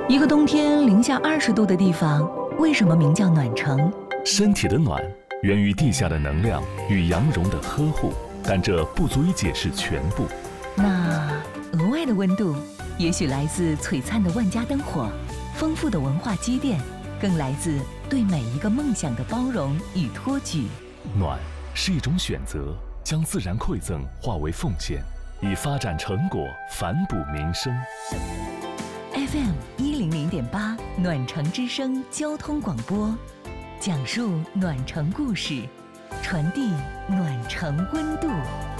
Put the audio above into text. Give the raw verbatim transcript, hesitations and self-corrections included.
一个冬天零下二十度的地方，为什么名叫暖城？ 身体的暖源于地下的能量与阳绒的呵护，但这不足以解释全部。 那额外的温度，也许来自璀璨的万家灯火，丰富的文化积淀，更来自对每一个梦想的包容与托举。 暖是一种选择，将自然馈赠化为奉献，以发展成果反哺民生。 F M 一零零点八暖城之声交通广播，讲述暖城故事，传递暖城温度。